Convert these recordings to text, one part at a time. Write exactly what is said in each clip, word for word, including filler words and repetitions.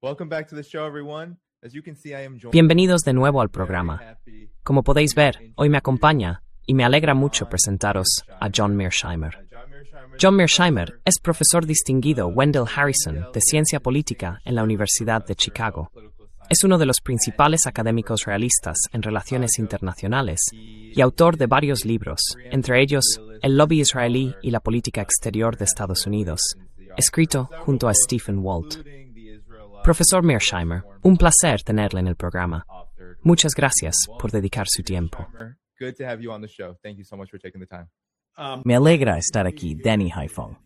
Bienvenidos de nuevo al programa. Como podéis ver, hoy me acompaña y me alegra mucho presentaros a John Mearsheimer. John Mearsheimer es profesor distinguido Wendell Harrison de Ciencia Política en la Universidad de Chicago. Es uno de los principales académicos realistas en relaciones internacionales y autor de varios libros, entre ellos El lobby israelí y la política exterior de Estados Unidos, escrito junto a Stephen Walt. Profesor Mearsheimer, un placer tenerle en el programa. Muchas gracias por dedicar su tiempo. Me alegra estar aquí, Danny Haiphong.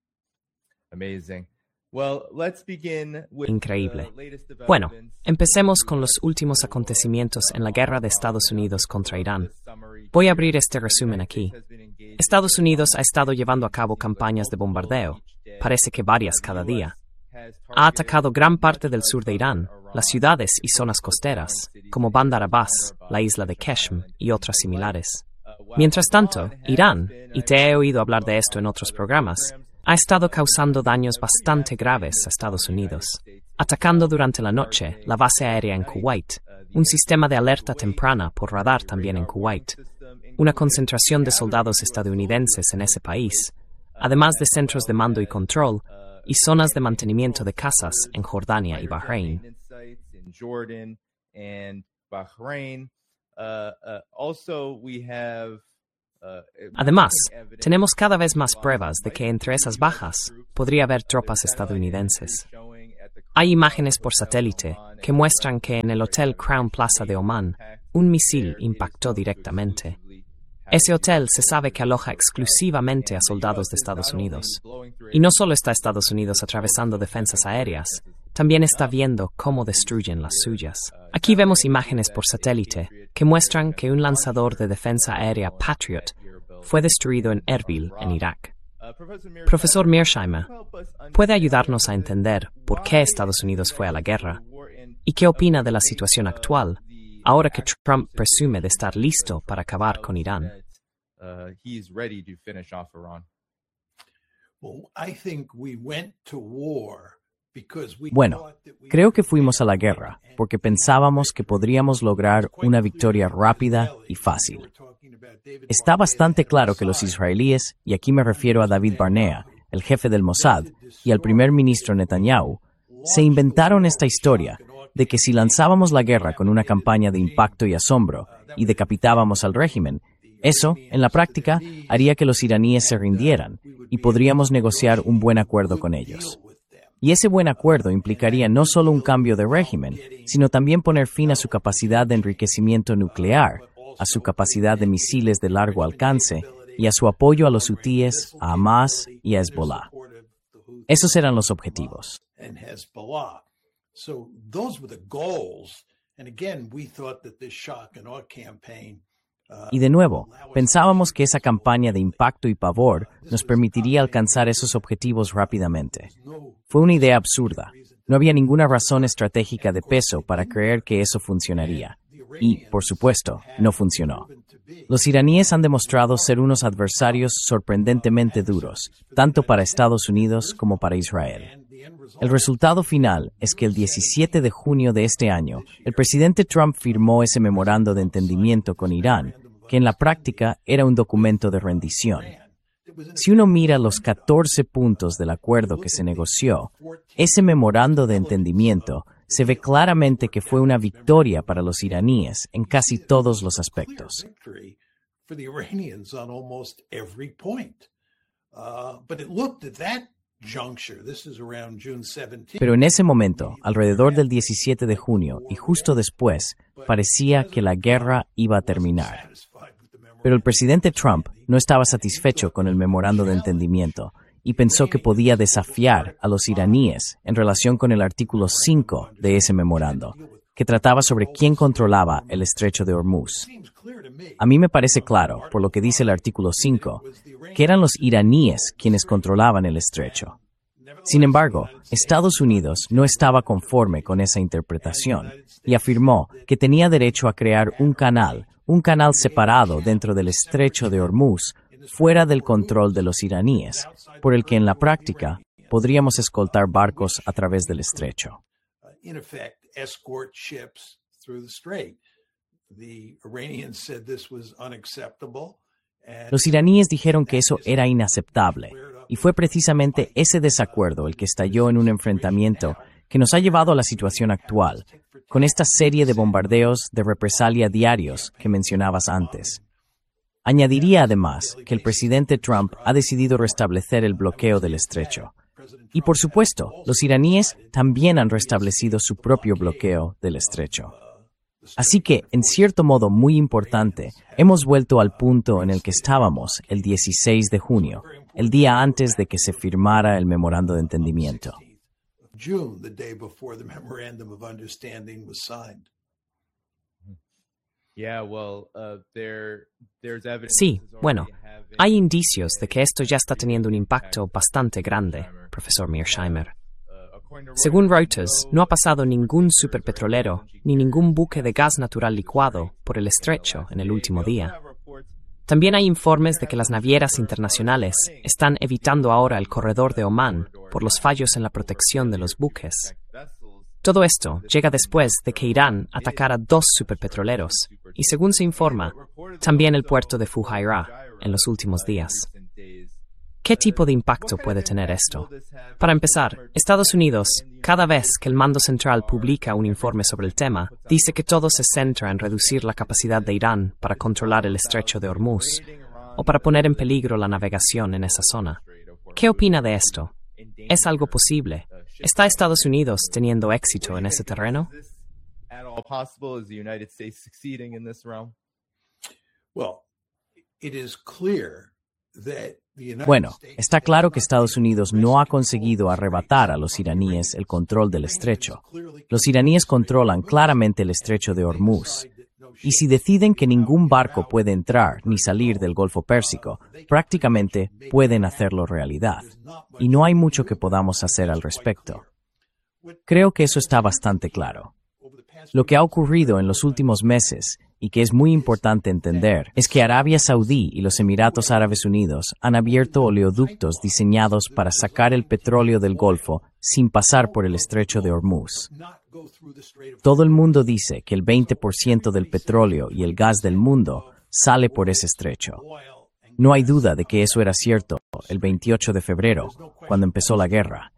Increíble. Bueno, empecemos con los últimos acontecimientos en la guerra de Estados Unidos contra Irán. Voy a abrir este resumen aquí. Estados Unidos ha estado llevando a cabo campañas de bombardeo, parece que varias cada día. Ha atacado gran parte del sur de Irán, las ciudades y zonas costeras, como Bandar Abbas, la isla de Qeshm y otras similares. Mientras tanto, Irán, y te he oído hablar de esto en otros programas, ha estado causando daños bastante graves a Estados Unidos, atacando durante la noche la base aérea en Kuwait, un sistema de alerta temprana por radar también en Kuwait, una concentración de soldados estadounidenses en ese país, además de centros de mando y control, y zonas de mantenimiento de casas en Jordania y Bahrein. Además, tenemos cada vez más pruebas de que entre esas bajas podría haber tropas estadounidenses. Hay imágenes por satélite que muestran que en el Hotel Crown Plaza de Omán, un misil impactó directamente. Ese hotel se sabe que aloja exclusivamente a soldados de Estados Unidos. Y no solo está Estados Unidos atravesando defensas aéreas, también está viendo cómo destruyen las suyas. Aquí vemos imágenes por satélite que muestran que un lanzador de defensa aérea Patriot fue destruido en Erbil, en Irak. Profesor Mearsheimer, ¿puede ayudarnos a entender por qué Estados Unidos fue a la guerra? ¿Y qué opina de la situación actual, ahora que Trump presume de estar listo para acabar con Irán? Bueno, creo que fuimos a la guerra porque pensábamos que podríamos lograr una victoria rápida y fácil. Está bastante claro que los israelíes, y aquí me refiero a David Barnea, el jefe del Mossad, y al primer ministro Netanyahu, se inventaron esta historia de que si lanzábamos la guerra con una campaña de impacto y asombro y decapitábamos al régimen, eso, en la práctica, haría que los iraníes se rindieran y podríamos negociar un buen acuerdo con ellos. Y ese buen acuerdo implicaría no solo un cambio de régimen, sino también poner fin a su capacidad de enriquecimiento nuclear, a su capacidad de misiles de largo alcance y a su apoyo a los hutíes, a Hamas y a Hezbollah. Esos eran los objetivos. So those were the goals. And again, we thought that this shock and awe campaign Y de nuevo, pensábamos que esa campaña de impacto y pavor nos permitiría alcanzar esos objetivos rápidamente. Fue una idea absurda. No había ninguna razón estratégica de peso para creer que eso funcionaría. Y, por supuesto, no funcionó. Los iraníes han demostrado ser unos adversarios sorprendentemente duros, tanto para Estados Unidos como para Israel. El resultado final es que el diecisiete de junio de este año, el presidente Trump firmó ese memorando de entendimiento con Irán, que en la práctica era un documento de rendición. Si uno mira los catorce puntos del acuerdo que se negoció, ese memorando de entendimiento se ve claramente que fue una victoria para los iraníes en casi todos los aspectos. Pero en ese momento, alrededor del diecisiete de junio y justo después, parecía que la guerra iba a terminar. Pero el presidente Trump no estaba satisfecho con el memorando de entendimiento y pensó que podía desafiar a los iraníes en relación con el artículo cinco de ese memorando, que trataba sobre quién controlaba el estrecho de Hormuz. A mí me parece claro, por lo que dice el artículo cinco, que eran los iraníes quienes controlaban el estrecho. Sin embargo, Estados Unidos no estaba conforme con esa interpretación y afirmó que tenía derecho a crear un canal, un canal separado dentro del estrecho de Hormuz, fuera del control de los iraníes, por el que en la práctica podríamos escoltar barcos a través del estrecho. in effect, escort ships through the strait. The Iranians said this was unacceptable. Los iraníes dijeron que eso era inaceptable, y fue precisamente ese desacuerdo el que estalló en un enfrentamiento que nos ha llevado a la situación actual, con esta serie de bombardeos de represalia diarios que mencionabas antes. Añadiría además que el presidente Trump ha decidido restablecer el bloqueo del estrecho. Y por supuesto, los iraníes también han restablecido su propio bloqueo del estrecho. Así que, en cierto modo muy importante, hemos vuelto al punto en el que estábamos el dieciséis de junio, el día antes de que se firmara el memorando de entendimiento. Sí, bueno, hay indicios de que esto ya está teniendo un impacto bastante grande, profesor Mearsheimer. Según Reuters, no ha pasado ningún superpetrolero ni ningún buque de gas natural licuado por el estrecho en el último día. También hay informes de que las navieras internacionales están evitando ahora el corredor de Omán por los fallos en la protección de los buques. Todo esto llega después de que Irán atacara dos superpetroleros y, según se informa, también el puerto de Fujairah en los últimos días. ¿Qué tipo de impacto puede tener esto? Para empezar, Estados Unidos, cada vez que el mando central publica un informe sobre el tema, dice que todo se centra en reducir la capacidad de Irán para controlar el estrecho de Hormuz o para poner en peligro la navegación en esa zona. ¿Qué opina de esto? ¿Es algo posible? ¿Está Estados Unidos teniendo éxito en ese terreno? Bueno, está claro que Estados Unidos no ha conseguido arrebatar a los iraníes el control del estrecho. Los iraníes controlan claramente el estrecho de Hormuz. Y si deciden que ningún barco puede entrar ni salir del Golfo Pérsico, prácticamente pueden hacerlo realidad. Y no hay mucho que podamos hacer al respecto. Creo que eso está bastante claro. Lo que ha ocurrido en los últimos meses, y que es muy importante entender, es que Arabia Saudí y los Emiratos Árabes Unidos han abierto oleoductos diseñados para sacar el petróleo del Golfo sin pasar por el estrecho de Hormuz. Todo el mundo dice que el veinte por ciento del petróleo y el gas del mundo sale por ese estrecho. No hay duda de que eso era cierto el veintiocho de febrero, cuando empezó la guerra.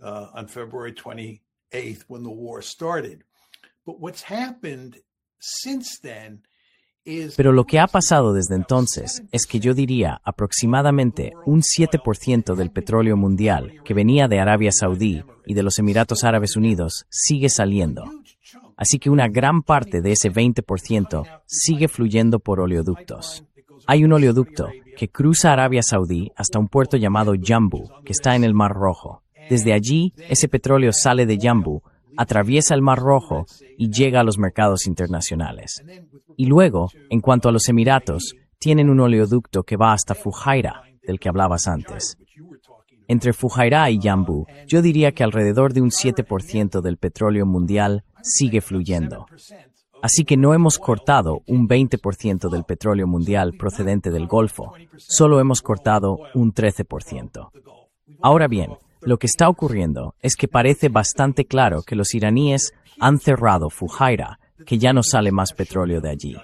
Pero lo que ha pasado desde entonces es que yo diría aproximadamente un siete por ciento del petróleo mundial que venía de Arabia Saudí y de los Emiratos Árabes Unidos sigue saliendo. Así que una gran parte de ese veinte por ciento sigue fluyendo por oleoductos. Hay un oleoducto que cruza Arabia Saudí hasta un puerto llamado Yanbu, que está en el Mar Rojo. Desde allí, ese petróleo sale de Yanbu, atraviesa el Mar Rojo y llega a los mercados internacionales. Y luego, en cuanto a los Emiratos, tienen un oleoducto que va hasta Fujairah, del que hablabas antes. Entre Fujairah y Yanbu, yo diría que alrededor de un siete por ciento del petróleo mundial sigue fluyendo. Así que no hemos cortado un veinte por ciento del petróleo mundial procedente del Golfo, solo hemos cortado un trece por ciento. Ahora bien, lo que está ocurriendo es que parece bastante claro que los iraníes han cerrado Fujairah, que ya no sale más petróleo de allí.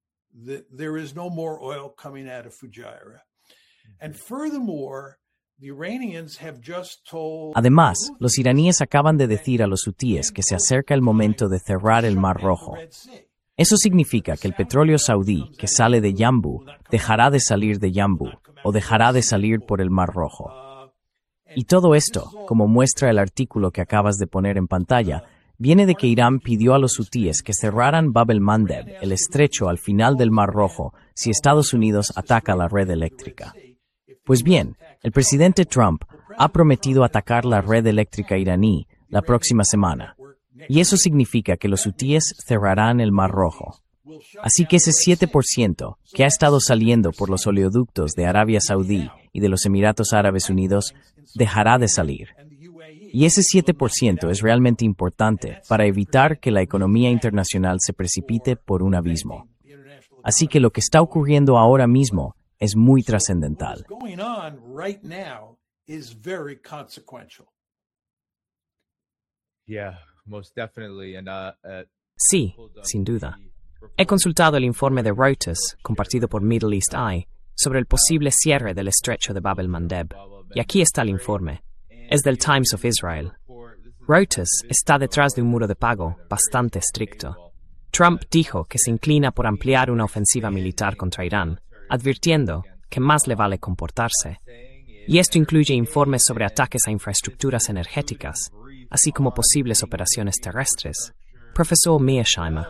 Además, los iraníes acaban de decir a los hutíes que se acerca el momento de cerrar el Mar Rojo. Eso significa que el petróleo saudí que sale de Yanbu dejará de salir de Yanbu o dejará de salir por el Mar Rojo. Y todo esto, como muestra el artículo que acabas de poner en pantalla, viene de que Irán pidió a los hutíes que cerraran Bab el-Mandeb, el estrecho al final del Mar Rojo, si Estados Unidos ataca la red eléctrica. Pues bien, el presidente Trump ha prometido atacar la red eléctrica iraní la próxima semana, y eso significa que los hutíes cerrarán el Mar Rojo. Así que ese siete por ciento que ha estado saliendo por los oleoductos de Arabia Saudí y de los Emiratos Árabes Unidos dejará de salir. Y ese siete por ciento es realmente importante para evitar que la economía internacional se precipite por un abismo. Así que lo que está ocurriendo ahora mismo es muy trascendental. Sí, sin duda. He consultado el informe de Reuters, compartido por Middle East Eye, sobre el posible cierre del estrecho de Bab el-Mandeb, y aquí está el informe. Es del Times of Israel. Reuters está detrás de un muro de pago bastante estricto. Trump dijo que se inclina por ampliar una ofensiva militar contra Irán, advirtiendo que más le vale comportarse. Y esto incluye informes sobre ataques a infraestructuras energéticas, así como posibles operaciones terrestres. Profesor Mearsheimer.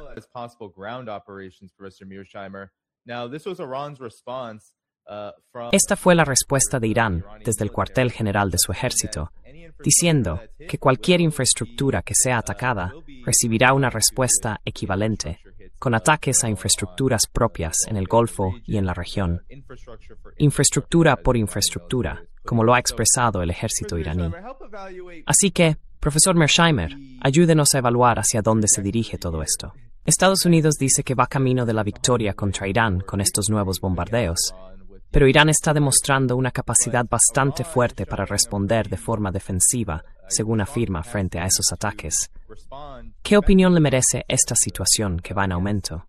Esta fue la respuesta de Irán desde el cuartel general de su ejército, diciendo que cualquier infraestructura que sea atacada recibirá una respuesta equivalente, con ataques a infraestructuras propias en el Golfo y en la región. Infraestructura por infraestructura, como lo ha expresado el ejército iraní. Así que, profesor Mearsheimer, ayúdenos a evaluar hacia dónde se dirige todo esto. Estados Unidos dice que va camino de la victoria contra Irán con estos nuevos bombardeos, pero Irán está demostrando una capacidad bastante fuerte para responder de forma defensiva, según afirma, frente a esos ataques. ¿Qué opinión le merece esta situación que va en aumento?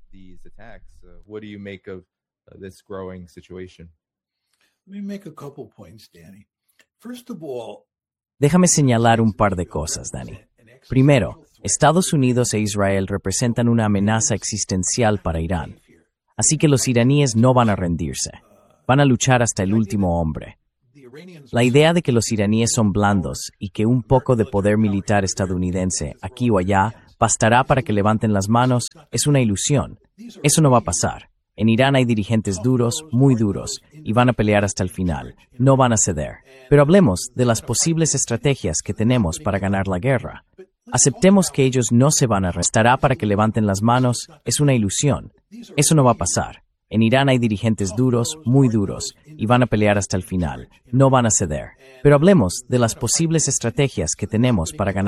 Déjame señalar un par de cosas, Danny. Primero, Estados Unidos e Israel representan una amenaza existencial para Irán, así que los iraníes no van a rendirse. Van a luchar hasta el último hombre. La idea de que los iraníes son blandos y que un poco de poder militar estadounidense, aquí o allá, bastará para que levanten las manos es una ilusión. Eso no va a pasar. En Irán hay dirigentes duros, muy duros, y van a pelear hasta el final. No van a ceder. Pero hablemos de las posibles estrategias que tenemos para ganar la guerra. Aceptemos que ellos no se van a restará para que levanten las manos es una ilusión. Eso no va a pasar. En Irán hay dirigentes duros, muy duros, y van a pelear hasta el final. No van a ceder. Pero hablemos de las posibles estrategias que tenemos para ganar